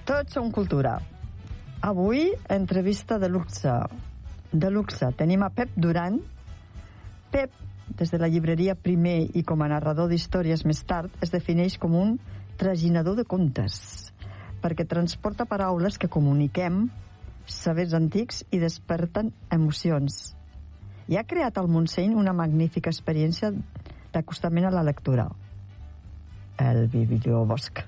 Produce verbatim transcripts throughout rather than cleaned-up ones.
Tots som cultura. Avui, entrevista de luxe. De luxe. Tenim a Pep Duran. Pep, des de la llibreria primer i com a narrador d'històries més tard, es defineix com un traginador de contes, perquè transporta paraules que comuniquem, sabers antics i desperten emocions. I ha creat al Montseny una magnífica experiència d'acostament a la lectura. El Bibliobosc.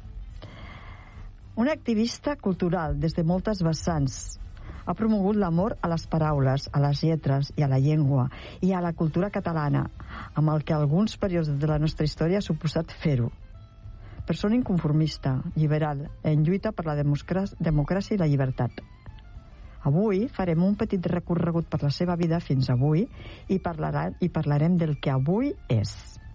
Un activista cultural des de moltes vessants. Ha promogut l'amor a les paraules, a les lletres i a la llengua i a la cultura catalana, amb el que alguns períodes de la nostra història ha suposat fer-ho. Persona inconformista, liberal, en lluita per la democràcia i la llibertat. Avui farem un petit recorregut per la seva vida fins avui i, parlarà, i parlarem del que avui és.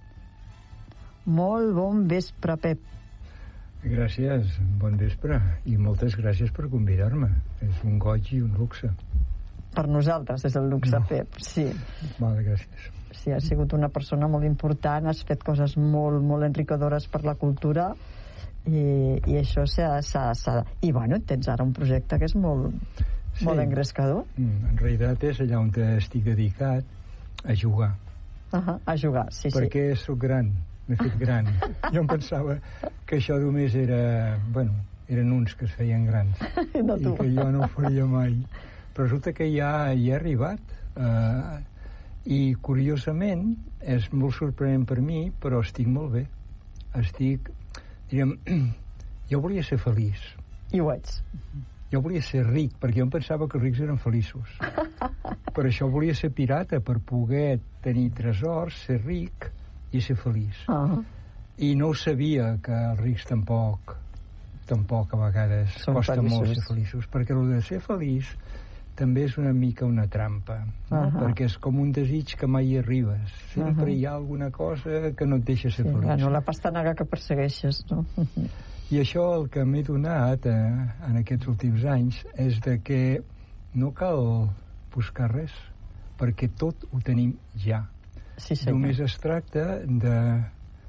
Molt bon vespre, Pep. Gràcies, bon vespre, i moltes gràcies per convidar-me. És un goig i un luxe. Per nosaltres és el luxe, no. Pep, sí. Vale, gràcies. Sí, has sigut una persona molt important, has fet coses molt, molt enriquidores per la cultura i, i això s'ha... s'ha... I bueno, tens ara un projecte que és molt, sí. molt engrescador. En realitat és allà on estic dedicat a jugar. Uh -huh, a jugar, sí, Perquè sí. Perquè sóc gran. M'he fet gran. Jo em pensava que això només era... Bueno, eren uns que es feien grans. No tu. I que jo no ho faria mai. Però resulta que ja hi he arribat. Uh, I, curiosament, és molt sorprenent per mi, però estic molt bé. Estic... Diríem, jo volia ser feliç. I ho ets. Jo volia ser ric, perquè jo em pensava que els rics eren feliços. Per això volia ser pirata, per poder tenir tresors, ser ric i ser feliç. Uh-huh. I no ho sabia, que els rics tampoc tampoc a vegades Són costa feliços. molt ser feliços, perquè el de ser feliç també és una mica una trampa, no? Uh-huh. Perquè és com un desig que mai hi arribes. Sempre Uh-huh. hi ha alguna cosa que no et deixa ser Sí, feliç. bueno, la pastanaga que persegueixes, no? I això, el que m'he donat eh, en aquests últims anys és de que no cal buscar res, perquè tot ho tenim ja. Sí, senyor. Només es tracta de,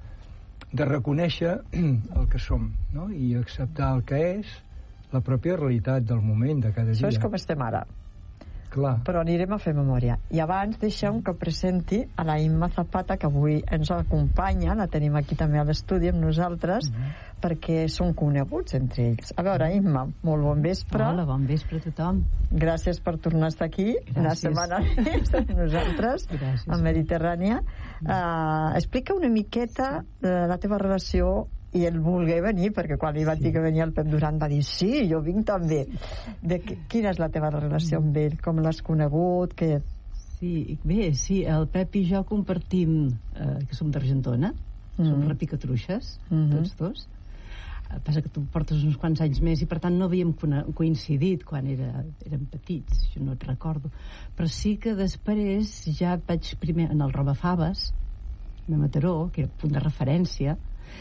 de reconèixer el que som, no? I acceptar el que és la pròpia realitat del moment, de cada dia. Això és com estem ara. Clar. Però anirem a fer memòria. I abans deixem que presenti a la Imma Zapata, que avui ens acompanya, la tenim aquí també a l'estudi amb nosaltres, mm-hmm. perquè són coneguts entre ells. A veure, Imma, molt bon vespre. Hola, bon vespre a tothom. Gràcies per tornar a estar aquí. Gràcies. Una setmana més amb nosaltres, Gràcies. a Mediterrània. Uh, explica una miqueta de la teva relació i el voler venir, perquè quan li vaig sí. dir que venia el Pep Duran va dir, sí, jo vinc també. De, quina és la teva relació amb ell? Com l'has conegut? Que... Sí, bé, sí, el Pep i jo compartim eh, que som d'Argentona, mm. som repicatruixes, mm-hmm. tots dos. El que passa que tu portes uns quants anys més i per tant no havíem coincidit quan era, érem petits, jo no et recordo. Però sí que després ja vaig primer en el Robafaves, a Mataró, que era punt de referència,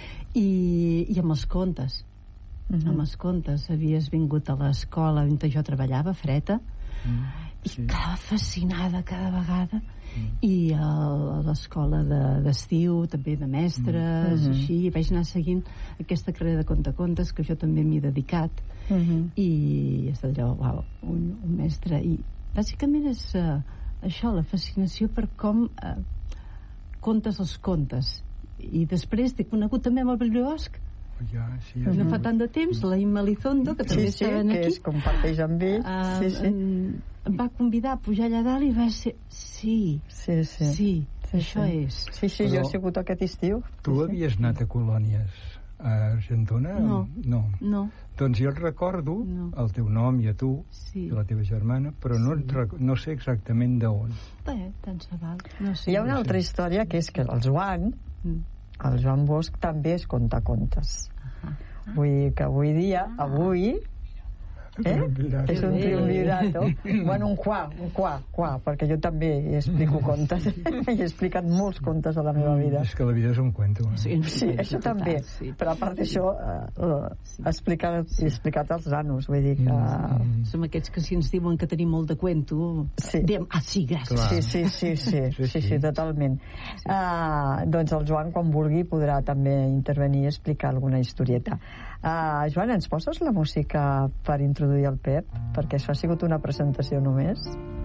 i, i amb els contes. Uh-huh. Amb els contes. Havies vingut a l'escola on jo treballava, Freta, mm, sí. i quedava fascinada cada vegada. Mm. I a, a l'escola de, d'estiu, també de mestres, mm. així, i vaig anar seguint aquesta carrera de contacontes, que jo també m'hi he dedicat. Uh-huh. I he estat allò, uau, un, un mestre. I bàsicament és uh, això, la fascinació per com uh, contes els contes. I després t'he conegut també amb el Bibliobosc. Ja, sí, no fa tant de temps, la Imma Lizondo, que també sí, sí, estaven aquí, aquí, es comparteix amb ell, uh, sí, sí. Em, em va convidar a pujar allà dalt i va ser sí, sí, sí, sí, sí això sí. és. Sí, sí, Però jo he sigut aquest estiu. Tu sí, havies sí. anat a colònies a Argentona? No. No. no. Doncs jo et recordo no. el teu nom i a tu, sí. i la teva germana, però sí. no, rec- no sé exactament d'on. Bé, tant se val. No sé. Hi ha una no altra sé. història, que és que el Joan, Mm. el Joan Bosch, també es conta contes. Uh-huh. Vull dir que avui dia, avui, Eh? Triunvirato. És un triunvirato. Bueno, un qua, un qua, qua, perquè jo també hi explico contes. He explicat molts contes a la meva vida. És que la vida és un cuento. Eh? Sí, Sí, això també. sí. Però a part d'això, eh, he explicat, he explicat els nanos, vull dir que... Mm. Som aquests que si ens diuen que tenim molt de cuento, Sí. diem, ah, sí, gràcies. Clar. Sí, sí, sí, sí, sí, sí, sí, totalment. Uh, doncs el Joan, quan vulgui, podrà també intervenir i explicar alguna historieta. Uh, Joan, ens poses la música per introduir el Pep? Perquè això ha sigut una presentació només.